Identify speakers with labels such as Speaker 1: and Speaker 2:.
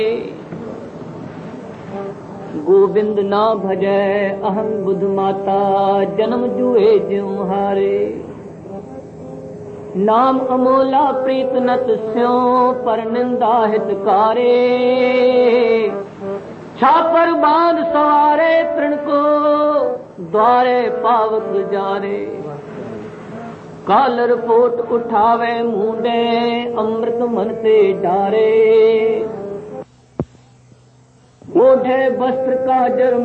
Speaker 1: गोविंद ना भजै अहं बुध माता जन्म जुए ज्यों हारे। नाम अमोला प्रीत नत स्यों पर निंदा हितकारे। छापर बांध सवारे तृण को द्वारे पावक जारे। कालर पोट उठावे मुंडे अमृत मन से डारे। ओढ़े वस्त्र का जर